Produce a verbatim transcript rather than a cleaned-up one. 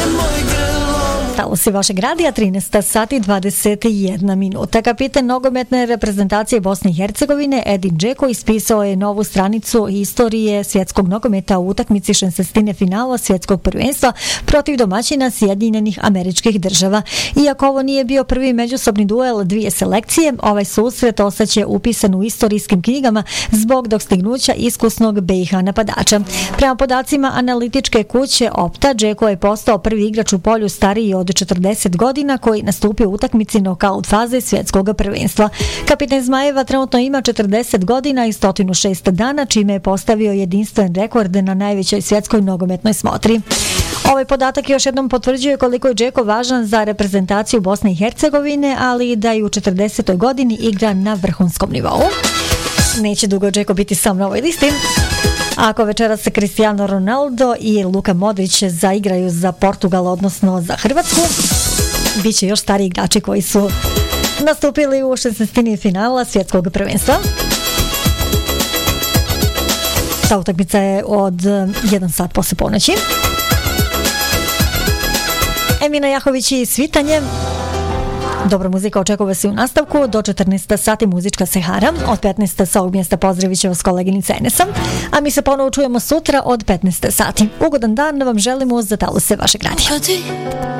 Talosi vašeg radija, trinaest sati dvadeset jedna minuta. Kapitan nogometne reprezentacije Bosne i Hercegovine Edin Džeko ispisao je novu stranicu istorije svjetskog nogometa u utakmici šestnaestine finala svjetskog prvenstva protiv domaćina Sjedinjenih Američkih Država. Iako ovo nije bio prvi međusobni duel dvije selekcije, ovaj susret ostaće upisan u istorijskim knjigama zbog dostignuća iskusnog B i H napadača. Prema podacima analitičke kuće Opta, Džeko je postao prvi igrač u polju stariji od četrdeset godina koji nastupio u utakmici nokaut faze svjetskog prvenstva. Kapitan Zmajeva trenutno ima četrdeset godina i sto šest dana, čime je postavio jedinstven rekord na najvećoj svjetskoj nogometnoj smotri. Ovaj podatak još jednom potvrđuje koliko je Džeko važan za reprezentaciju Bosne i Hercegovine, ali i da i u četrdesetoj godini igra na vrhunskom nivou. Neće dugo Džeko biti sam na ovoj listi. Ako večeras se Cristiano Ronaldo i Luka Modrić zaigraju za Portugal, odnosno za Hrvatsku, bit će još stariji igrači koji su nastupili u šesnaestini finala svjetskog prvenstva. Ta utakmica je od jedan sat posle ponoći. Emina Jahović i Svitanje. Dobra muzika očekuje se u nastavku. Do četrnaest sati muzička sehara. Od petnaest sa ovog mjesta pozdravit će vas koleginica Enesa. A mi se ponovo čujemo sutra od petnaest sati. Ugodan dan vam želimo za talose vašeg radija.